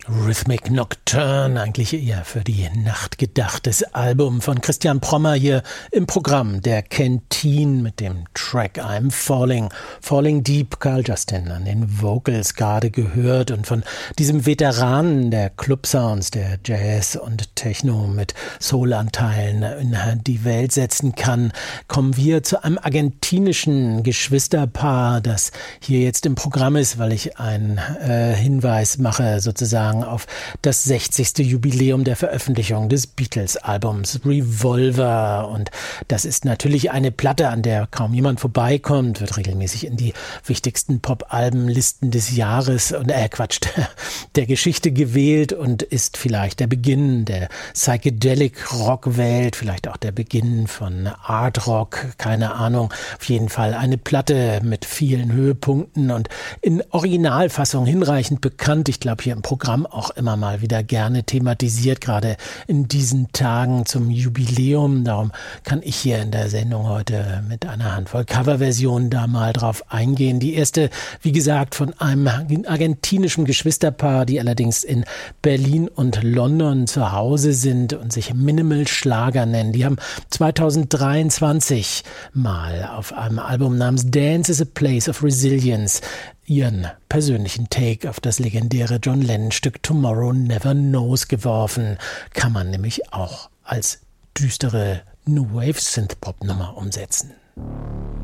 Rhythmic Nocturne, eigentlich eher für die Nacht gedachtes Album von Christian Prommer hier im Programm der Canteen mit dem Track I'm Falling. Falling Deep, Carl Justin an den Vocals gerade gehört und von diesem Veteranen der Club-Sounds, der Jazz und Techno mit Soul-Anteilen in die Welt setzen kann, kommen wir zu einem argentinischen Geschwisterpaar, das hier jetzt im Programm ist, weil ich einen Hinweis mache sozusagen auf das 60. Jubiläum der Veröffentlichung des Beatles-Albums Revolver. Und das ist natürlich eine Platte, an der kaum jemand vorbeikommt, wird regelmäßig in die wichtigsten Pop-Alben-Listen des Jahres der Geschichte gewählt und ist vielleicht der Beginn der Psychedelic-Rock-Welt, vielleicht auch der Beginn von Art-Rock, keine Ahnung. Auf jeden Fall eine Platte mit vielen Höhepunkten und in Originalfassung hinreichend bekannt. Ich glaube, hier im Programm auch immer mal wieder gerne thematisiert, gerade in diesen Tagen zum Jubiläum. Darum kann ich hier in der Sendung heute mit einer Handvoll Coverversionen da mal drauf eingehen. Die erste, wie gesagt, von einem argentinischen Geschwisterpaar, die allerdings in Berlin und London zu Hause sind und sich Minimal Schlager nennen. Die haben 2023 mal auf einem Album namens Dance is a Place of Resilience ihren persönlichen Take auf das legendäre John Lennon-Stück Tomorrow Never Knows geworfen. Kann man nämlich auch als düstere New Wave Synthpop-Nummer umsetzen.